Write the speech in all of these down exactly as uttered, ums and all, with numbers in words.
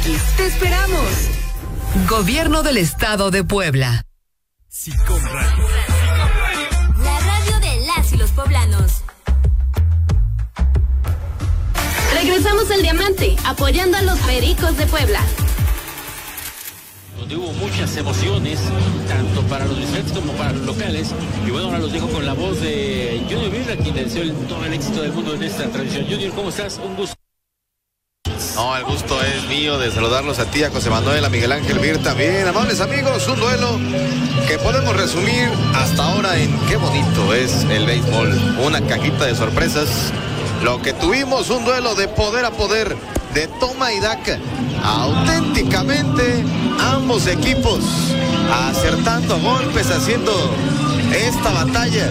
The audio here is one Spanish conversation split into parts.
x. ¡Te esperamos! Gobierno del Estado de Puebla. Sicom Radio. La radio de las y los poblanos. Regresamos al Diamante, apoyando a los Pericos de Puebla. Donde hubo muchas emociones, tanto para los visitantes como para los locales. Y bueno, ahora los dejo con la voz de Junior Birra, quien le deseo el, todo el éxito del mundo en esta transmisión. Junior, ¿cómo estás? Un gusto. No, el gusto es mío de saludarlos a ti, a José Manuel, a Miguel Ángel Vir también. Amables amigos, un duelo que podemos resumir hasta ahora en qué bonito es el béisbol. Una cajita de sorpresas. Lo que tuvimos, un duelo de poder a poder, de toma y daca. Auténticamente, ambos equipos acertando golpes, haciendo esta batalla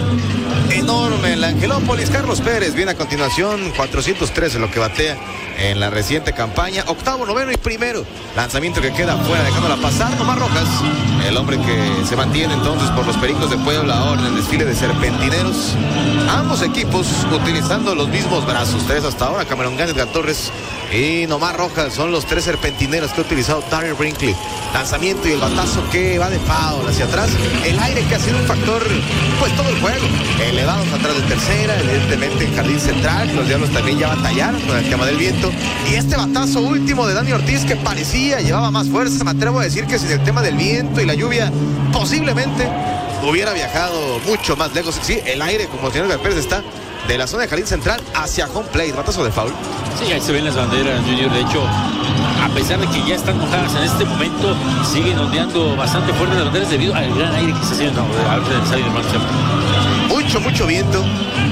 enorme en la Angelópolis. Carlos Pérez viene a continuación, cuatrocientos trece lo que batea en la reciente campaña. Octavo, noveno y primero. Lanzamiento que queda fuera, dejándola pasar. Tomás Rojas, el hombre que se mantiene entonces por los Pericos de Puebla ahora en el desfile de serpentineros. Ambos equipos utilizando los mismos brazos. Tres hasta ahora, Cameron Gámez, Edgar Torres y Nomar Rojas son los tres serpentineros que ha utilizado Tyler Brinkley. Lanzamiento y el batazo que va de foul hacia atrás. El aire que ha sido un factor, pues todo el juego. Elevados atrás de tercera, evidentemente en jardín central. Los Diablos también ya batallaron con el tema del viento. Y este batazo último de Dani Ortiz que parecía llevaba más fuerza. Me atrevo a decir que sin el tema del viento y la lluvia, posiblemente hubiera viajado mucho más lejos. Sí, el aire, como el señor Edgar Pérez, está de la zona de jardín central hacia home plate. Batazo de foul. Sí, ahí se ven las banderas, Junior. De hecho, a pesar de que ya están mojadas en este momento, siguen ondeando bastante fuerte las banderas debido al gran aire que se está haciendo al estadio de marcha. Mucho, mucho viento,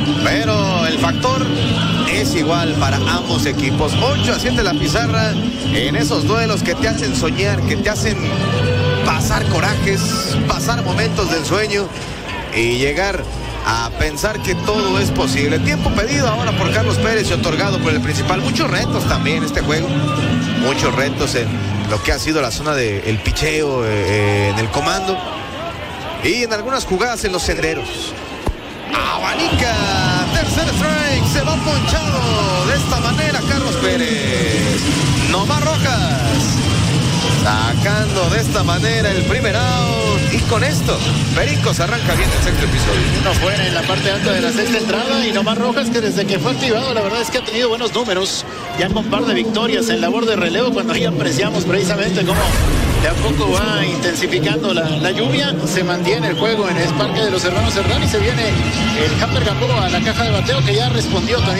pero el factor es igual para ambos equipos. ocho a siete la pizarra en esos duelos que te hacen soñar, que te hacen pasar corajes, pasar momentos de ensueño y llegar a pensar que todo es posible. Tiempo pedido ahora por Carlos Pérez y otorgado por el principal. Muchos retos también este juego. Muchos retos en lo que ha sido la zona del picheo, eh, en el comando. Y en algunas jugadas en los cedreros. Abanica, tercer strike, se va ponchado de esta manera Carlos Pérez. Nomás Rojas sacando de esta manera el primer out. Y con esto, Pericos arranca bien el sexto episodio. Uno fuera en la parte alta de la sexta entrada. Y Nomás Rojas, que desde que fue activado, la verdad es que ha tenido buenos números. Ya con un par de victorias en labor de relevo, cuando ahí apreciamos precisamente cómo de a poco va intensificando la, la lluvia. Se mantiene el juego en el Parque de los Hermanos Serrano y se viene el Hamper Gamboa a la caja de bateo, que ya respondió también.